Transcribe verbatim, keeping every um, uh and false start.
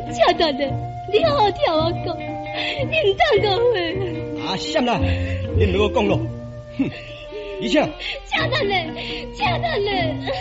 车蛋嘞，你好好听我讲，你唔当讲话。 啊，闪啦！你唔好讲咯，哼！而且， 车蛋嘞，车蛋嘞。